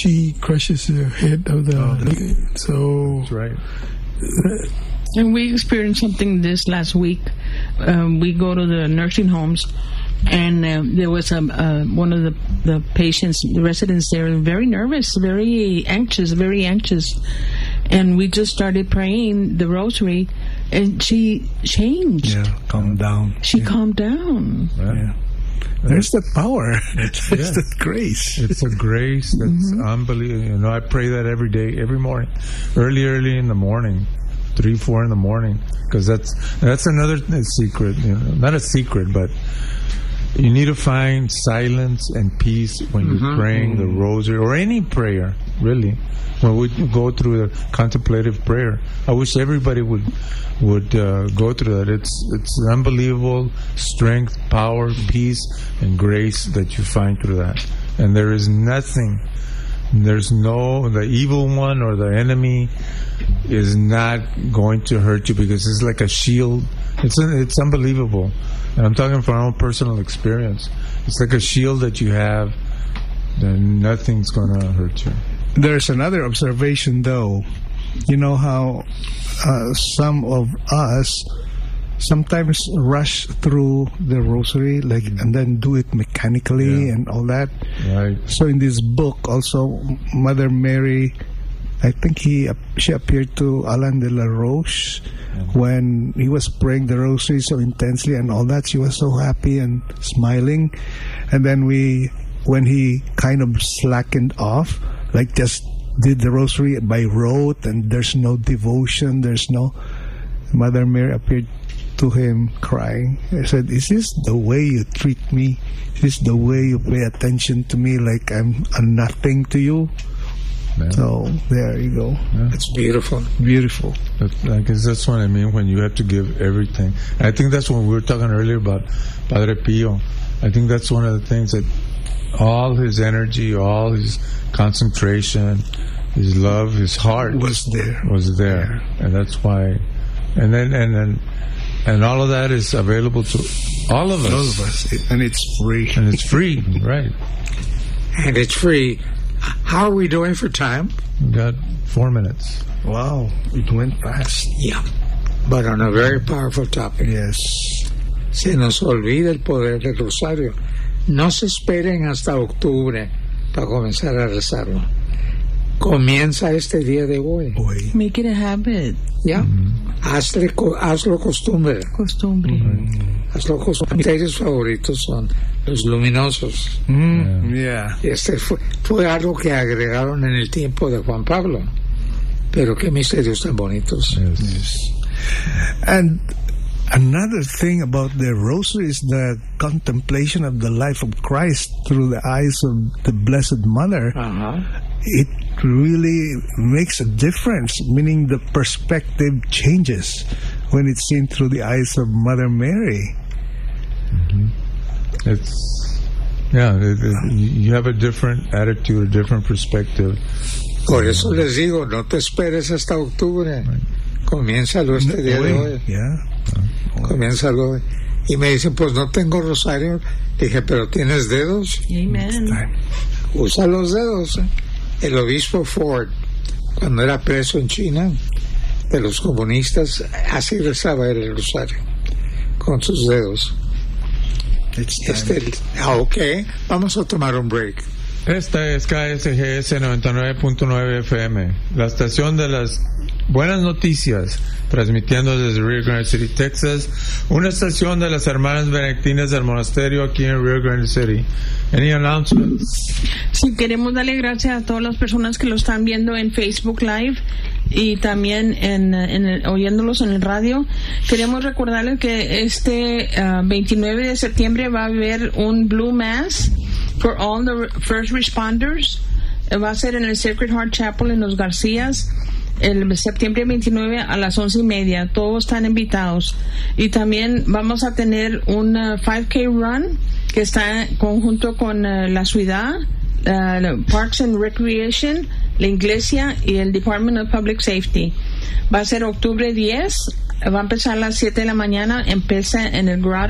she crushes the head of the... So... That's right. And we experienced something this last week. We go to the nursing homes, and there was one of the patients, the residents there, very nervous, very anxious. And we just started praying the rosary, and she changed. Yeah, calmed down. She calmed down. Yeah. There's that power. There's that grace. It's a grace that's unbelievable. I pray that every day, every morning, early in the morning, 3-4 in the morning, because that's another secret. Not a secret, but you need to find silence and peace when you're praying the rosary or any prayer, really. When we go through the contemplative prayer, I wish everybody would go through that. It's unbelievable strength, power, peace, and grace that you find through that. And there is nothing. The evil one or the enemy is not going to hurt you, because it's like a shield. It's unbelievable. And I'm talking from my own personal experience. It's like a shield that you have, then nothing's going to hurt you. There's another observation, though. You know how some of us sometimes rush through the rosary, and then do it mechanically and all that. Right. So in this book, also, Mother Mary, I think she appeared to Alain de la Roche when he was praying the rosary so intensely and all that. She was so happy and smiling. And then when he kind of slackened off, like just did the rosary by rote, and there's no devotion, Mother Mary appeared to him crying. I said, "Is this the way you treat me? Is this the way you pay attention to me, like I'm a nothing to you?" Man. So there you go. Yeah. It's beautiful. Beautiful. I guess that's what I mean when you have to give everything. I think that's when we were talking earlier about Padre Pio. I think that's one of the things that all his energy, all his concentration, his love, his heart was there. Yeah. And that's why. And all of that is available to all of us. And it's free. And it's free, right. And it's free. How are we doing for time? We got 4 minutes. Wow, it went fast. Yeah. But on a very powerful topic. Yes. Se nos olvida el poder del rosario. No se esperen hasta octubre para comenzar a rezarlo. Comienza este día de hoy. Make it a habit. ¿Ya? Hazlo costumbre. Hazlo costumbre. Mis textos favoritos son los luminosos. Yeah. Este fue algo que agregaron en el tiempo de Juan Pablo. Pero qué misterios tan bonitos. Yes. And another thing about the rosary is the contemplation of the life of Christ through the eyes of the Blessed Mother. It really makes a difference, meaning the perspective changes when it's seen through the eyes of Mother Mary. You have a different attitude, a different perspective. Por eso les digo, no te esperes hasta octubre. Comiénzalo este día de hoy. Comiénzalo hoy. Y me dicen, pues no tengo rosario. Dije, pero ¿tienes dedos? Amen. Usa los dedos. El obispo Ford, cuando era preso en China, de los comunistas, así rezaba el rosario, con sus dedos. Ok, vamos a tomar un break. Esta es KSGS 99.9 FM, la estación de las buenas noticias, transmitiendo desde Rio Grande City, Texas, una estación de las hermanas benedictinas del monasterio aquí en Rio Grande City. Any announcements? Sí, queremos darle gracias a todas las personas que lo están viendo en Facebook Live y también oyéndolos en el radio. Queremos recordarles que este 29 de septiembre va a haber un Blue Mass for all the first responders. Va a ser en el Sacred Heart Chapel en Los Garcías el septiembre 29 a las 11:30. Todos están invitados. Y también vamos a tener un 5K run que está conjunto con la ciudad, Parks and Recreation, la iglesia y el Department of Public Safety. Va a ser octubre 10, va a empezar a las 7 de la mañana, empieza en el Grotto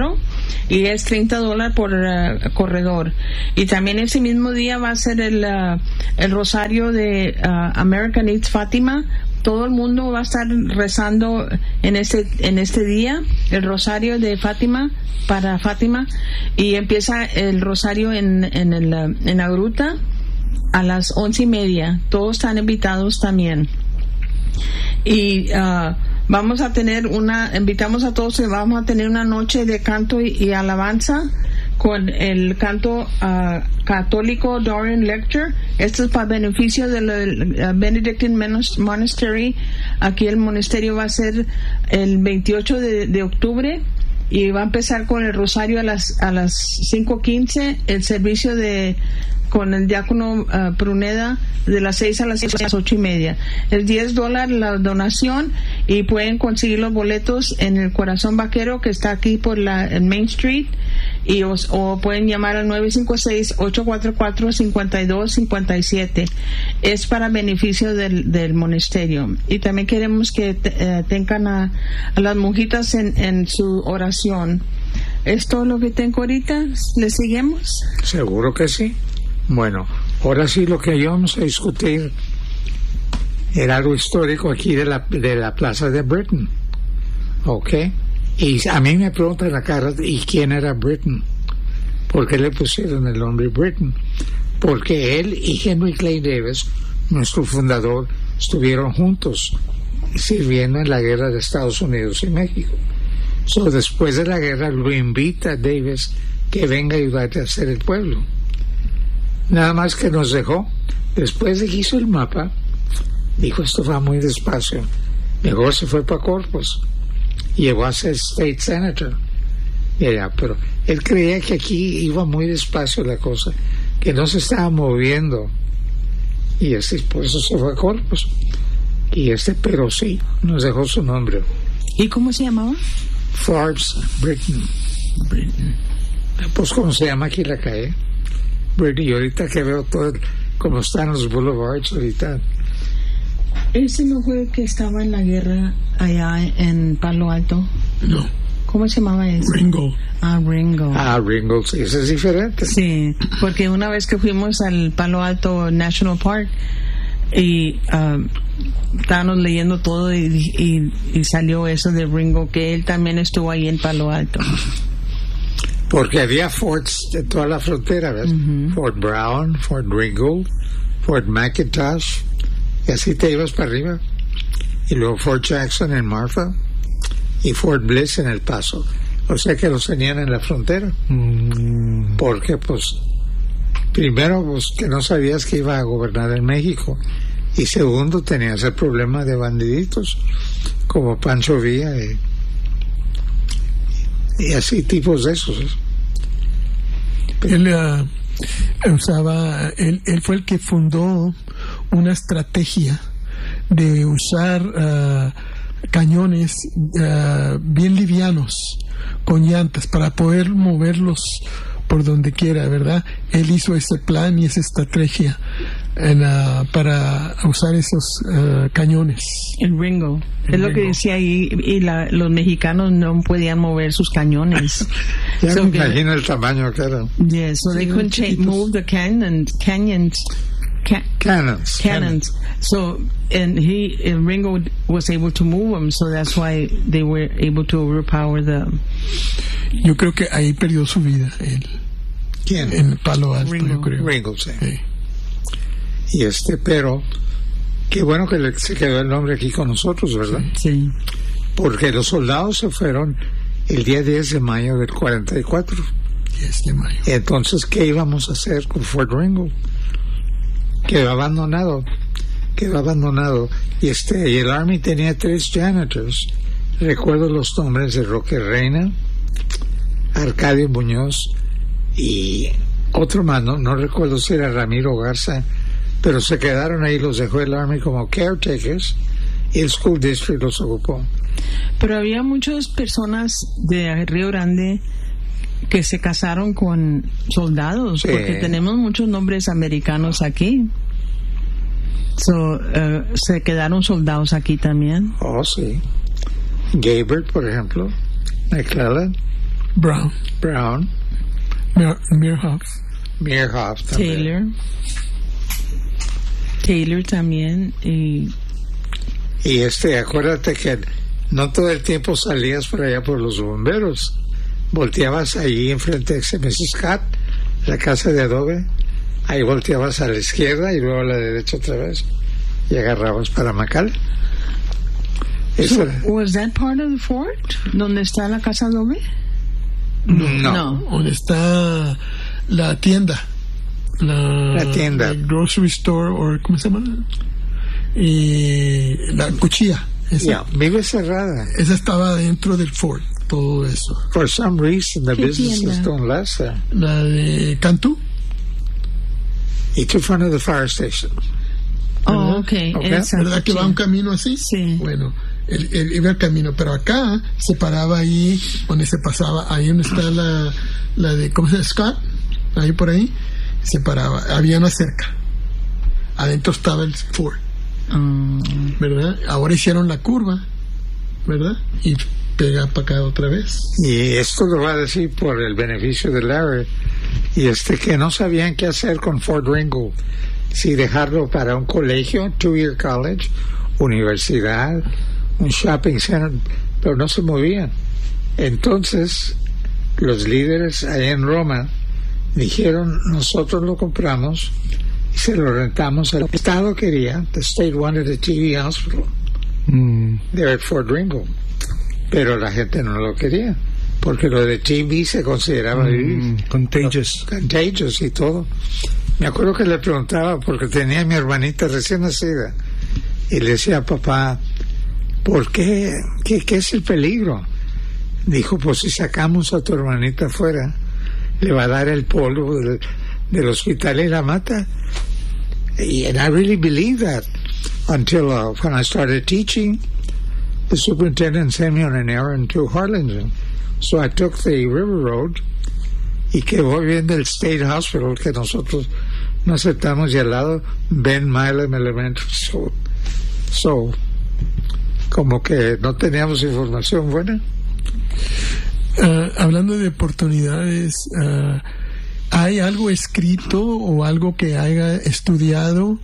y es $30 por corredor. Y también ese mismo día va a ser el rosario de American Eats Fátima. Todo el mundo va a estar rezando en este día el rosario de Fátima para Fátima, y empieza el rosario en la gruta a las 11:30. Todos están invitados también. Y vamos a tener invitamos a todos, vamos a tener una noche de canto y alabanza con el canto católico Dorian Lecture. Esto es para beneficio del Benedictine Monastery. Aquí el monasterio va a ser el 28 de octubre, y va a empezar con el rosario a las 5:15, el servicio con el diácono Pruneda de las 6 a las 8:30. Es $10 la donación, y pueden conseguir los boletos en el Corazón Vaquero, que está aquí por en Main Street, o pueden llamar al 956-844-5257. Es para beneficio del monasterio. Y también queremos que tengan a las monjitas en su oración. ¿Es todo lo que tengo ahorita? ¿Le seguimos? Seguro que sí. Bueno, ahora sí lo que íbamos a discutir era algo histórico aquí de la Plaza de Britain, ¿ok? Y a mí me preguntan la cara, ¿y quién era Britain? ¿Por qué le pusieron el nombre Britain? Porque él y Henry Clay Davis, nuestro fundador, estuvieron juntos sirviendo en la guerra de Estados Unidos y México. Después de la guerra lo invita a Davis que venga a ayudarte a hacer el pueblo. Nada más que nos dejó, después de que hizo el mapa, dijo, esto va muy despacio, mejor se fue para Corpus, llegó a ser State Senator, pero él creía que aquí iba muy despacio la cosa, que no se estaba moviendo, y por eso se fue a Corpus, pero sí, nos dejó su nombre. ¿Y cómo se llamaba? Forbes Britain. Pues como se llama aquí la calle. Y ahorita que veo todo como están los boulevards ahorita. ¿Ese no fue el que estaba en la guerra allá en Palo Alto? No. ¿Cómo se llamaba ese? Ringgold. Ringgold, sí, ese es diferente. Sí, porque una vez que fuimos al Palo Alto National Park y estábamos leyendo todo y salió eso de Ringgold, que él también estuvo ahí en Palo Alto. Porque había forts de toda la frontera, ¿ves? Fort Brown, Fort Ringgold, Fort McIntosh, y así te ibas para arriba. Y luego Fort Jackson en Marfa y Fort Bliss en El Paso. O sea que los tenían en la frontera. Porque, pues, primero, pues, que no sabías que iba a gobernar en México. Y segundo, tenías el problema de bandiditos, como Pancho Villa y así tipos de esos. Él fue el que fundó una estrategia de usar cañones bien livianos con llantas para poder moverlos por donde quiera, ¿verdad? Él hizo ese plan y esa estrategia para usar esos cañones. El Ringo. Es lo que decía ahí, y los mexicanos no podían mover sus cañones. Ya me imagino el tamaño que era. Yeah, so they couldn't move the cannons. So, and Ringo was able to move them, so that's why they were able to overpower them. Yo creo que ahí perdió su vida él. ¿Quién? En Palo Alto, Ringo. yo creo. Ringo, sí. Y pero qué bueno que se quedó el nombre aquí con nosotros, ¿verdad? Sí. Porque los soldados se fueron el día 10 de mayo del 44. 10 de mayo. Entonces, ¿qué íbamos a hacer con Fort Ringgold? Quedó abandonado. Y el Army tenía 3 janitors. Recuerdo los nombres de Roque Reina, Arcadio Muñoz y otro más, no recuerdo si era Ramiro Garza, pero se quedaron ahí, los dejó el Army como caretakers y el School District los ocupó. Pero había muchas personas de Río Grande que se casaron con soldados, sí, porque tenemos muchos nombres americanos aquí. Se quedaron soldados aquí también. Oh, sí. Gaybert, por ejemplo, McClellan. Brown. Meerhoff también. Taylor también. Y acuérdate que no todo el tiempo salías por allá por los bomberos. Volteabas ahí enfrente de Mrs. Scott, la casa de adobe. Ahí volteabas a la izquierda y luego a la derecha otra vez. Y agarrabas para McAllen. Was that part of the fort? ¿Donde está la casa adobe? No. Donde está la tienda. La tienda. El grocery store, o ¿cómo se llama? Y la cuchilla. Vive cerrada. Esa estaba dentro del fort, todo eso. For some reason, the businesses don't last there. La de Cantu. It's in front of the fire station. Oh, okay. ¿Verdad que va un camino así? Sí. Bueno, él iba el camino, pero acá se paraba ahí donde se pasaba, ahí donde está la de, ¿cómo se llama? Scott, ahí por ahí, se paraba, había una cerca, adentro estaba el fort, ¿verdad? Ahora hicieron la curva, ¿verdad? Y pega para acá otra vez. Y esto lo va a decir por el beneficio de Larry, y que no sabían qué hacer con Fort Ringgold, si dejarlo para un colegio, 2-year college, universidad, un shopping center, pero no se movían. Entonces los líderes allá en Roma dijeron, nosotros lo compramos y se lo rentamos. El Estado quería, the state wanted a TV hospital there at Fort Ringgold, pero la gente no lo quería porque lo de TV se consideraba contagious y todo. Me acuerdo que le preguntaba, porque tenía a mi hermanita recién nacida, y le decía, papá, ¿por qué? ¿Qué es el peligro? Dijo, pues si sacamos a tu hermanita afuera, le va a dar el polvo del hospital y la mata. And I really believe that until when I started teaching, the superintendent sent me on an errand to Harlingen. So I took the River Road y quedó viendo el State Hospital que nosotros no aceptamos, y al lado Ben Milam Elementary School. So, como que no teníamos información buena. Hablando de oportunidades, ¿hay algo escrito o algo que haya estudiado?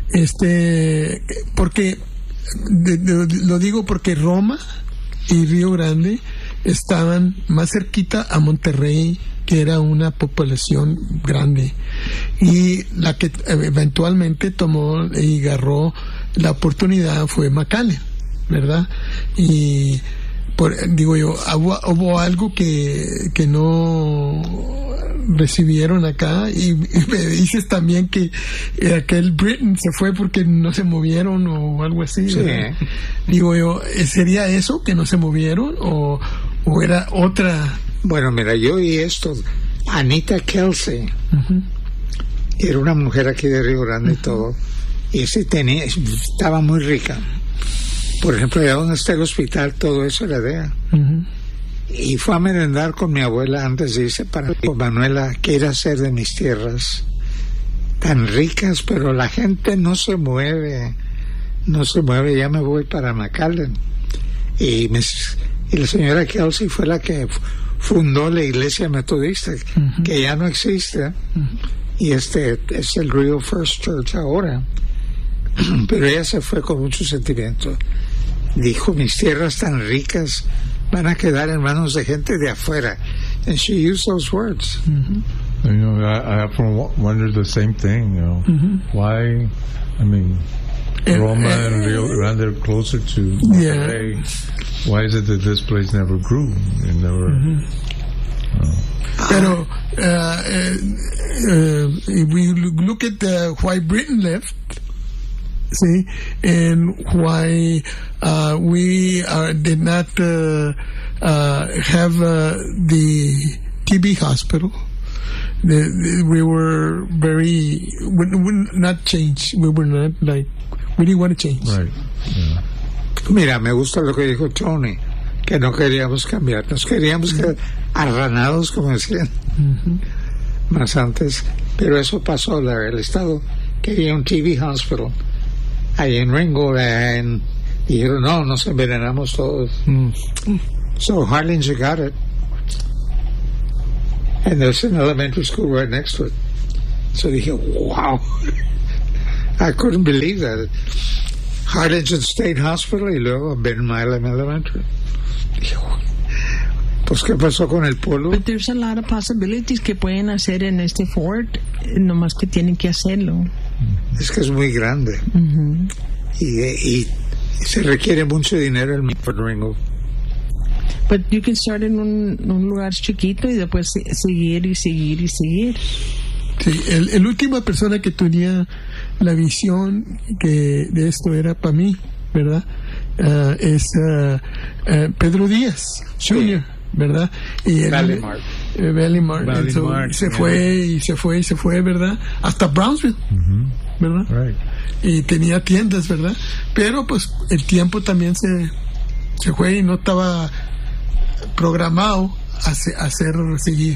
Porque lo digo porque Roma y Río Grande estaban más cerquita a Monterrey, que era una población grande, y la que eventualmente tomó y agarró la oportunidad fue McAllen, ¿verdad? Y digo yo, hubo algo que no recibieron acá, y me dices también que aquel Britain se fue porque no se movieron o algo así, sí. Digo yo, ¿sería eso que no se movieron o era otra? Bueno, mira, yo oí esto. Anita Kelsey era una mujer aquí de Río Grande y todo, y estaba muy rica. Por ejemplo, allá donde está el hospital, todo eso era de ella. Y fue a merendar con mi abuela antes de irse para Manuela, ¿qué ir a hacer de mis tierras? Tan ricas, pero la gente no se mueve, ya me voy para McAllen. Y la señora Kelsey fue la que fundó la iglesia metodista, que ya no existe, y es el Real First Church ahora. Pero ella se fue con mucho sentimiento. Dijo, mis tierras tan ricas van a quedar en manos de gente de afuera. And she used those words. You know, I often wonder the same thing, you know. Why, I mean, Roma and Rio Grande are closer to Monterrey. Why is it that this place never grew? It never... Pero if we look at why Britain left, see, and why we did not have the TB hospital, we were not change. We were not like, we didn't want to change. Right. Yeah. Mira, me gusta lo que dijo Tony, que no queríamos cambiar, nos queríamos quedar arranados, como decían más antes, pero eso pasó. El Estado quería un TB hospital ahí en Ringgold, dijeron, no, nos envenenamos todos. So Harlingen got it, And there's an elementary school right next to it. So dije, wow. I couldn't believe that. Harlingen State Hospital y luego Ben Milam Elementary. Dije, pues, ¿qué pasó con el pueblo? But there's a lot of possibilities que pueden hacer en este fort, nomás que tienen que hacerlo. Es que es muy grande. Y se requiere mucho dinero en Fort Ringo. But you can start en un lugar chiquito y después seguir y seguir y seguir. Sí, el última persona que tenía la visión que de esto era para mí, ¿verdad? Es Pedro Díaz Jr., ¿verdad? Y Valley Mart. Se fue, ¿verdad? Hasta Brownsville, ¿verdad? Right. Y tenía tiendas, ¿verdad? Pero pues el tiempo también se fue y no estaba programado a seguir.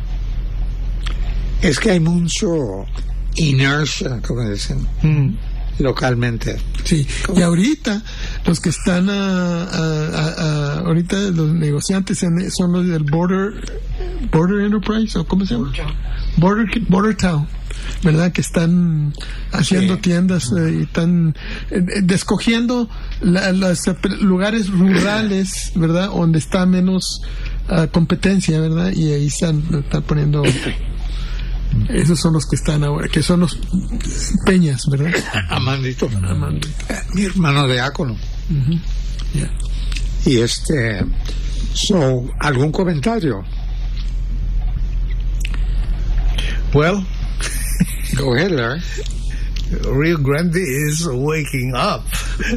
Es que hay mucho inercia, como dicen, localmente. Sí, y ahorita los que están ahorita los negociantes son los del Border Enterprise, o ¿cómo se llama? Border Town, ¿verdad? Que están haciendo tiendas y están descogiendo los lugares rurales, ¿verdad? Donde está menos competencia, ¿verdad? Y ahí están poniendo. Esos son los que están ahora, que son los Peñas, ¿verdad? Amandito. Mi hermano diácono. Yeah. Y ¿algún comentario? Well, go ahead, Larry. Rio Grande is waking up.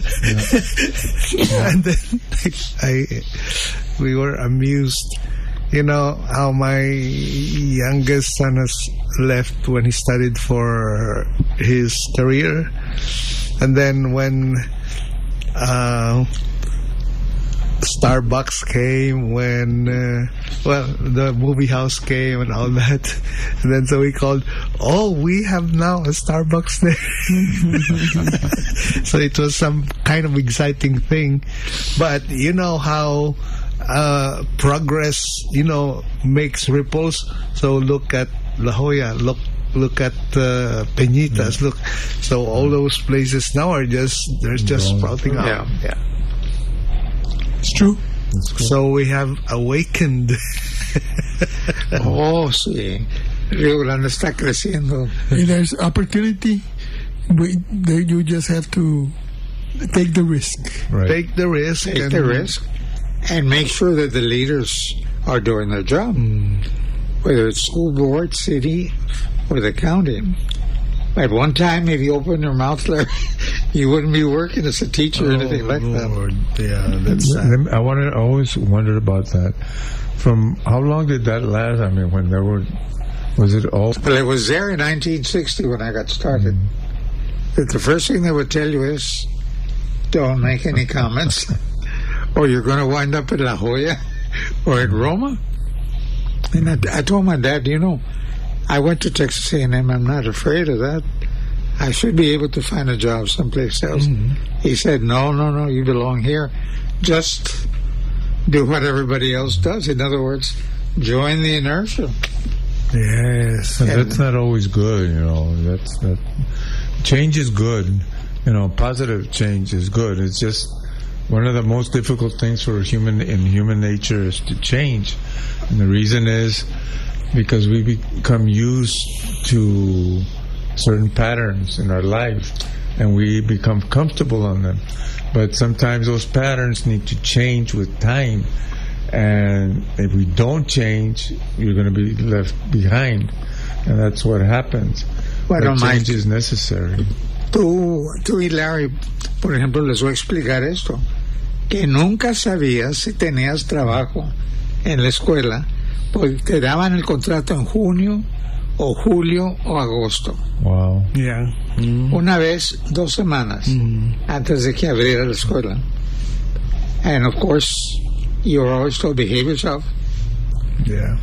And then we were amused. You know how my youngest son has left when he studied for his career, and then when Starbucks came, when the movie house came and all that, and then so we called, we have now a Starbucks there. So it was some kind of exciting thing. But you know how progress, makes ripples. So look at La Jolla, look at Peñitas, look. So all those places now they're just sprouting up. Yeah. It's true. So we have awakened. Sí. Rio Grande está creciendo. There's opportunity. You just have to take the risk. Right. Take the risk. And make sure that the leaders are doing their job. Whether it's school board, city, or the county. At one time, if you open your mouth, Larry, you wouldn't be working as a teacher or anything like Lord. that. Yeah, that's I always wondered about that. From how long did that last? I mean, when there was it all? Well, it was there in 1960 when I got started. That the first thing they would tell you is, don't make any comments, or you're going to wind up in La Jolla or at Roma. And I told my dad, I went to Texas A&M. I'm not afraid of that. I should be able to find a job someplace else. He said, no, you belong here. Just do what everybody else does. In other words, join the inertia. Yes. And that's not always good, that change is good. Positive change is good. It's just one of the most difficult things for human nature is to change. And the reason is because we become used to certain patterns in our life and we become comfortable on them. But sometimes those patterns need to change with time. And if we don't change, you're going to be left behind. And that's what happens. Bueno, change is necessary. Tú y Larry, por ejemplo, les voy a explicar esto. Que nunca sabías si tenías trabajo en la escuela, porque te daban el contrato en junio, o julio, o agosto. Wow. Yeah. Una vez, 2 semanas, antes de que abriera la escuela. And of course, you're always told, behave yourself. Yeah.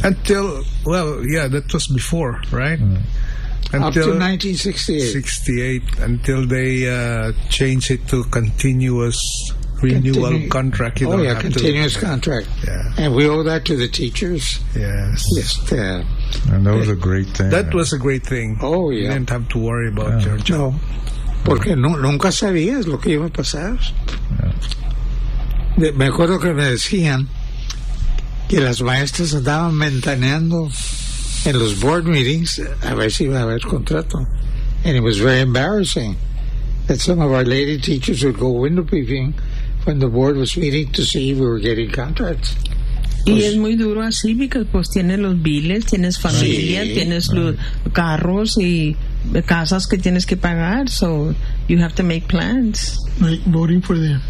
That was before, right? Up to 1968. 68, until they changed it to continuous renewal contract. Continuous contract. Yeah. And we owe that to the teachers. Yes. And that was a great thing. That was a great thing. Oh, yeah. You didn't have to worry about your job. No, porque nunca sabías lo que iba a pasar. Me acuerdo que me decían que las maestras andaban ventaneando en los board meetings a ver si iba a haber contrato. And it was very embarrassing that some of our lady teachers would go window peeping when the board was meeting to see if we were getting contracts. Y es muy duro así, porque pues tienes los biles, tienes familia, tienes los carros y casas que tienes que pagar, so you have to make plans. Like voting for them.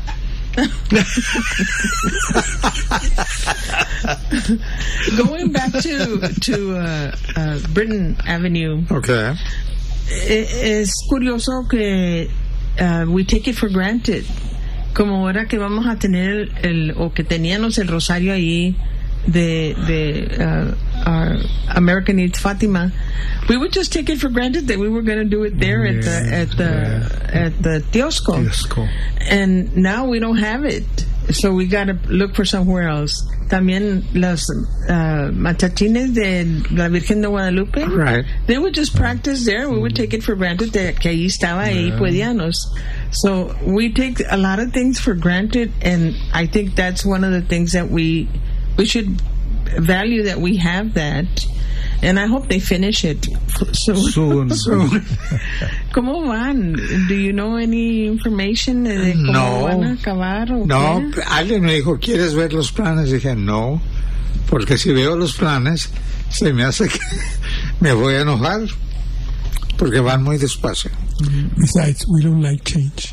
Going back to Britain Avenue. Okay. Es curioso que we take it for granted. Como ahora que vamos a tener o que teníamos el rosario ahí de our American Eid Fatima, we would just take it for granted that we were going to do it there at the Teosco. And now we don't have it, so we got to look for somewhere else. También las matachines de la Virgen de Guadalupe, right? They would just practice there. We would take it for granted that que ahí estaba ahí puedianos. So we take a lot of things for granted, and I think that's one of the things that we should value, that we have that. And I hope they finish it soon. ¿Cómo van? Do you know any information de cómo van a acabar? No, alguien me dijo, ¿quieres ver los planes? Dije, no, porque si veo los planes, se me hace que me voy a enojar, porque van muy despacio. Besides, we don't like change.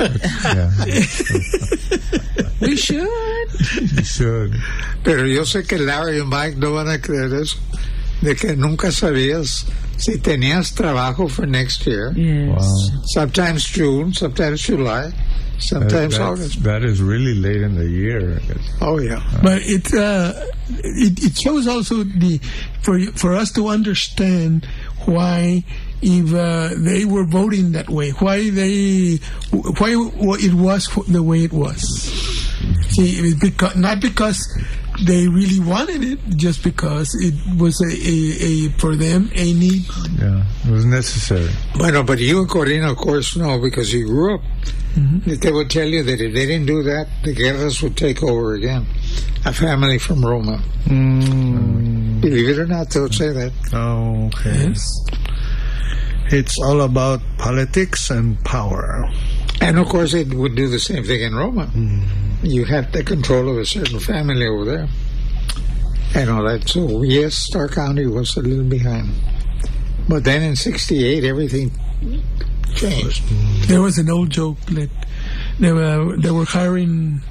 We should. You should. Pero yo sé que Larry y Mike no van a creer eso, de que nunca sabías si tenías trabajo for next year. Yes. Wow. Sometimes June, sometimes July, sometimes August. That is really late in the year. Oh yeah. But it shows also for us to understand why, if they were voting that way, why it was the way it was. See, not because they really wanted it, just because it was a for them a need. Yeah, it was necessary. Bueno, but you and Corina, of course, know, because you grew up. Mm-hmm. They would tell you that if they didn't do that, the guerras would take over again. A family from Roma. Believe it or not, they would say that. Oh, okay. Yes. It's all about politics and power. And of course, it would do the same thing in Roma. You had the control of a certain family over there, and all that. So yes, Starr County was a little behind, but then in '68, everything changed. There was an old joke that they were hiring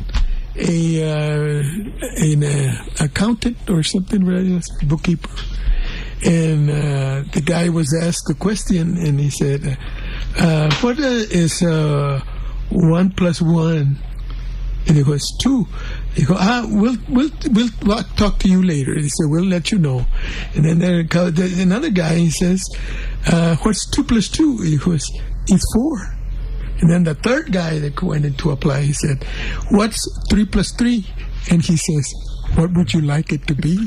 an accountant or something, right? Bookkeeper. And the guy was asked a question, and he said, what is 1 + 1? And he goes, 2. He goes, we'll talk to you later. He said, we'll let you know. And then there's another guy, he says, what's 2 + 2? He goes, it's 4. And then the third guy that went in to apply, he said, what's 3 + 3? And he says, what would you like it to be?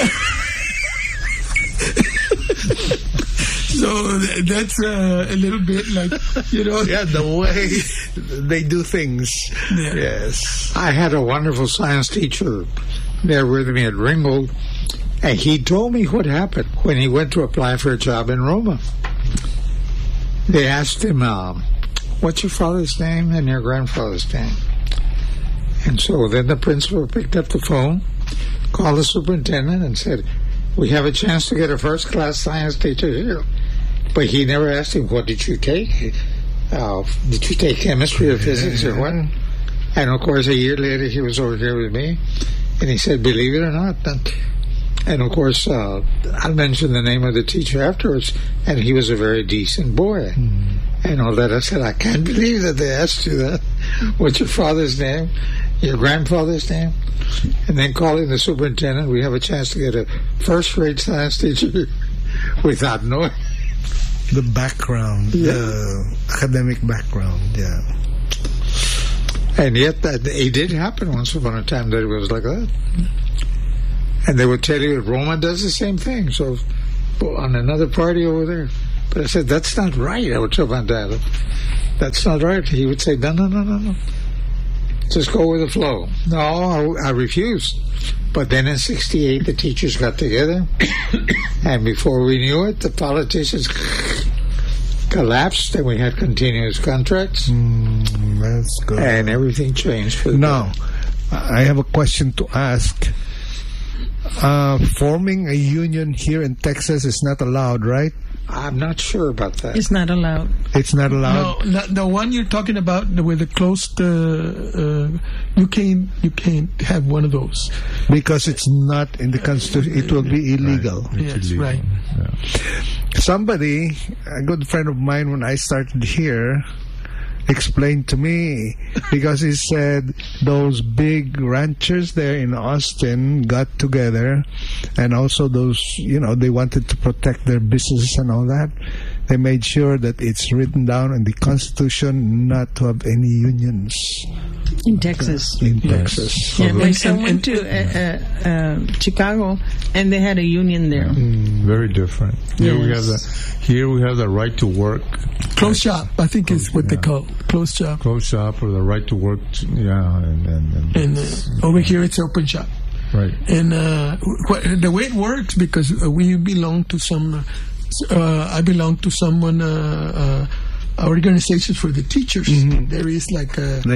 So that's a little bit like, Yeah, the way they do things. Yeah. Yes. I had a wonderful science teacher there with me at Ringgold, and he told me what happened when he went to apply for a job in Roma. They asked him, what's your father's name and your grandfather's name? And so then the principal picked up the phone, called the superintendent, and said, we have a chance to get a first-class science teacher here. But he never asked him, what did you take? Did you take chemistry or physics or what? And, of course, a year later, he was over here with me. And he said, believe it or not. And, of course, I'll mention the name of the teacher afterwards. And he was a very decent boy. And all that. I said, I can't believe that they asked you that. What's your father's name? Your grandfather's name? And then calling the superintendent, we have a chance to get a first-rate science teacher without knowing the background, the academic background, yeah. And yet, it did happen once upon a time that it was like that. And they would tell you Roma does the same thing. So, on another party over there. But I said, that's not right. I would tell my dad, that's not right. He would say, no. Just go with the flow. No, I refused. But then in 1968, the teachers got together. And before we knew it, the politicians collapsed and we had continuous contracts. That's good. And everything changed for the Now, I have a question to ask. Forming a union here in Texas is not allowed, right? I'm not sure about that. It's not allowed. It's not allowed? No, the one you're talking about with the closed, you can't have one of those. Because it's not in the Constitution. It will be illegal. Right. Yes, illegal. right. Yeah. Somebody, a good friend of mine when I started here, explained to me, because he said those big ranchers there in Austin got together, and also those, they wanted to protect their businesses and all that. They made sure that it's written down in the Constitution not to have any unions. In Texas. Texas. Yeah, my son went to Chicago, and they had a union there. Very different. Here we have the right to work. Closed shop, I think is what they call closed shop. Closed shop or the right to work. And over here it's open shop. Right. And the way it works, because we belong to some. I belong to some organizations for the teachers. There is like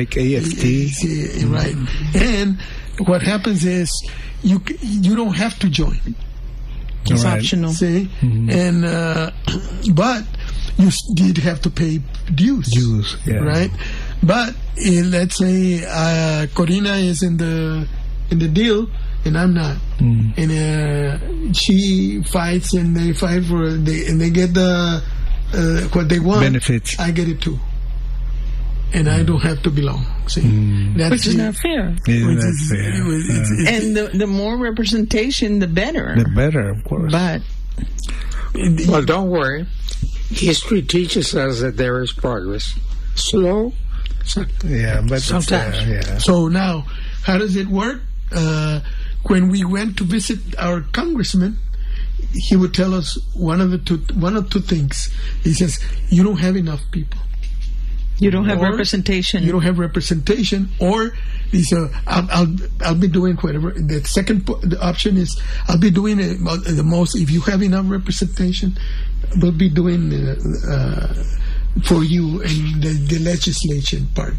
AFT, right? And what happens is you don't have to join. It's optional. See, and but you did have to pay dues, right? But let's say Corina is in the deal. And I'm not. And she fights, and they fight and they get the what they want. Benefits. I get it too, and I don't have to belong. See, which is not fair. And the more representation, the better. The better, of course. But well, don't worry. History teaches us that there is progress. Slow, but sometimes. So now, how does it work? When we went to visit our congressman, he would tell us one of two things. He says, "You don't have enough people. You don't have representation. You don't have representation." Or he said, "I'll be doing whatever." The second option is, "I'll be doing the most. If you have enough representation, we'll be doing for you in the legislation part.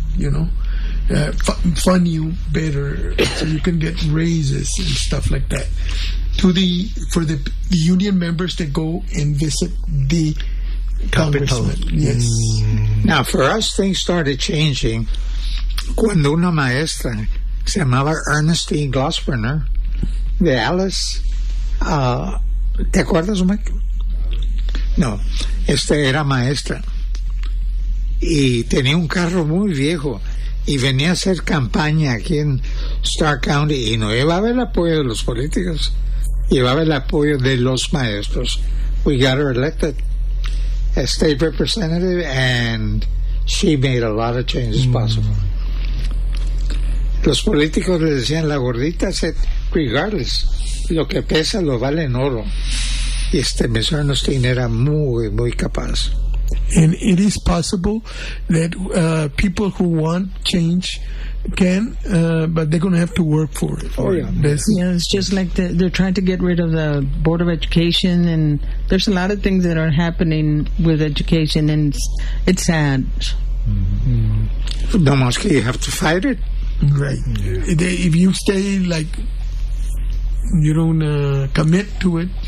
Fund you better so you can get raises and stuff like that for the union members that go and visit the congressman." Yes. Now, for us, things started changing cuando una maestra se llamaba Ernestine Glossbrenner de Alice. ¿Te acuerdas, Mike? No, era maestra y tenía un carro muy viejo. Y venía a hacer campaña aquí en Stark County y no llevaba el apoyo de los políticos, llevaba el apoyo de los maestros. We got her elected as state representative, and she made a lot of changes possible. Los políticos le decían, la gordita said, regardless, lo que pesa lo vale en oro. Y Miss Ernestine era muy, muy capaz. And it is possible that people who want change can, but they're going to have to work for it. Oh, yeah. It's just like they're trying to get rid of the Board of Education, and there's a lot of things that are happening with education, and it's sad. No más que you have to fight it. Right. If you stay like, you don't commit to it,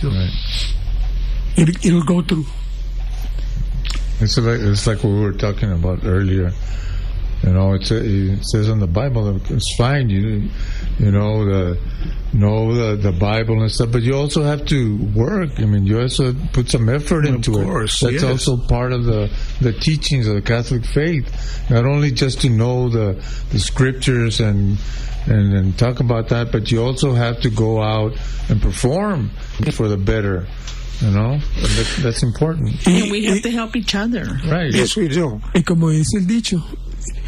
it'll go through. It's like what we were talking about earlier. It says in the Bible that it's fine, the Bible and stuff, but you also have to work. I mean, you also put some effort into it. That's also part of the teachings of the Catholic faith. Not only just to know the scriptures and talk about that, but you also have to go out and perform for the better. That's important. And we have to help each other. Right. Yes, we do. Y como dice el dicho,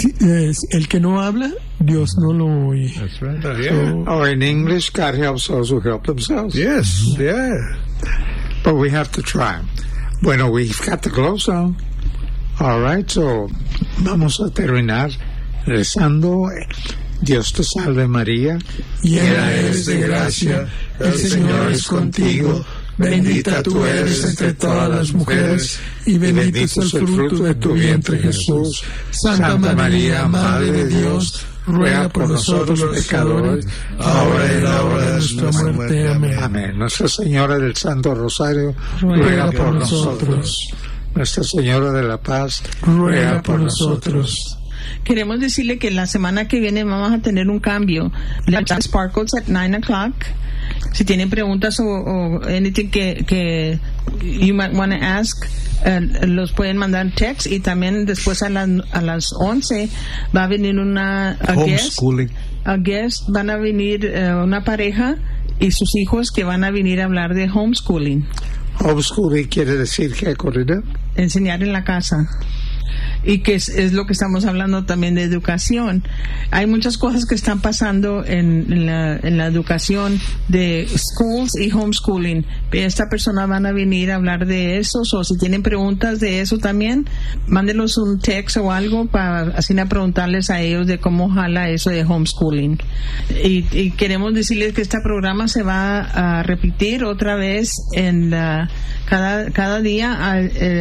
el que no habla, Dios no lo oye. That's right. Or in English, God helps those who help themselves. Yes, yeah. But we have to try. Bueno, we've got to close now. All right, so vamos a terminar rezando. Dios te salve María, llena eres de gracia, el Señor es contigo, bendita tú eres entre todas las mujeres, y bendito es el fruto de tu vientre Jesús. Santa María, Madre de Dios, ruega por nosotros los pecadores, ahora y en la hora de nuestra muerte. Amén. Amén. Nuestra Señora del Santo Rosario, ruega por nosotros. Nuestra Señora de la Paz, ruega por nosotros. Queremos decirle que la semana que viene vamos a tener un cambio. Sparkles at 9 o'clock. Si tienen preguntas o anything que you might want to ask, los pueden mandar text. Y también después a las 11 va a venir una Homeschooling. guest. Van a venir una pareja y sus hijos que van a venir a hablar de homeschooling. Homeschooling quiere decir que enseñar en la casa. Y que es lo que estamos hablando también de educación. Hay muchas cosas que están pasando en la educación de schools y homeschooling. Esta persona van a venir a hablar de eso, o si tienen preguntas de eso también, mándenlos un text o algo para así preguntarles a ellos de cómo jala eso de homeschooling. Y queremos decirles que este programa se va a repetir otra vez en cada día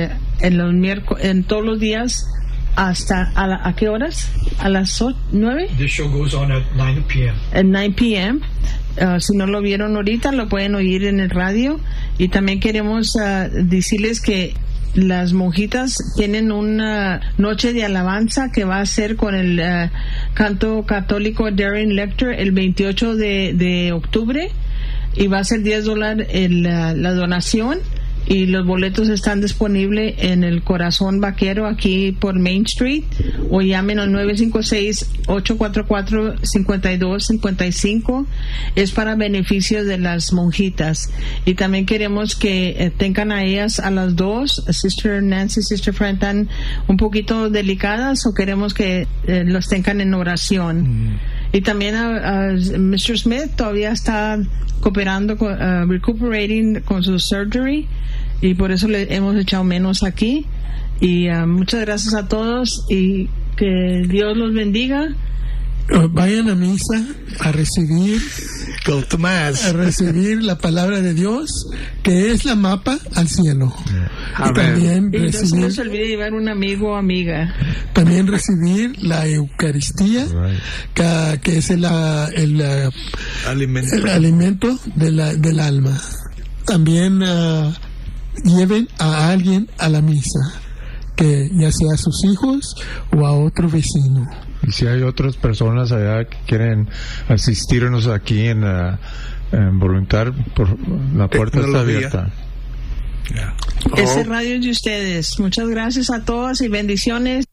en todos los días hasta ¿a qué horas? ¿A las 9? The show goes on at 9 p.m. At 9 p.m. Si no lo vieron ahorita, lo pueden oír en el radio. Y también queremos decirles que las monjitas tienen una noche de alabanza que va a ser con el canto católico Darren Lecter el 28 de octubre, y va a ser $10 la donación. Y los boletos están disponibles en el Corazón Vaquero aquí por Main Street, o llamen al 956-844-5255. Es para beneficio de las monjitas. Y también queremos que tengan a ellas a las dos, Sister Nancy, Sister Fran, tan un poquito delicadas, o queremos que los tengan en oración. Y también a Mr. Smith todavía está cooperando, recuperating con su surgery, y por eso le hemos echado menos aquí. Y muchas gracias a todos y que Dios los bendiga. Vayan a misa a recibir la palabra de Dios, que es la mapa al cielo. Y también no se les olvide llevar un amigo o amiga. También recibir la Eucaristía, que es el alimento del alma. También lleven a alguien a la misa, que ya sea a sus hijos o a otro vecino. Y si hay otras personas allá que quieren asistirnos aquí en Voluntad, la puerta está abierta. Ese radio es de ustedes. Muchas gracias a todos y bendiciones.